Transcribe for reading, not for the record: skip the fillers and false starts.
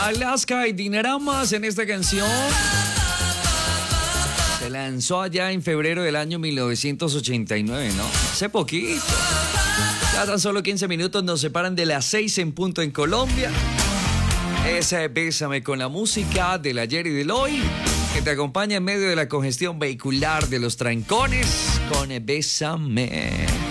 Alaska y Dinaramas en esta canción. Se lanzó allá en febrero del año 1989, ¿no? Hace poquito. Ya tan solo 15 minutos nos separan de las 6 en punto en Colombia. Esa es Bésame, con la música del ayer y del hoy, que te acompaña en medio de la congestión vehicular, de los trancones, con Bésame.